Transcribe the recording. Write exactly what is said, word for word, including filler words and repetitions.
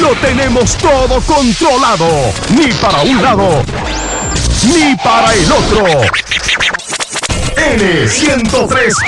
lo tenemos todo controlado. Ni para un lado, ni para el otro. N ciento tres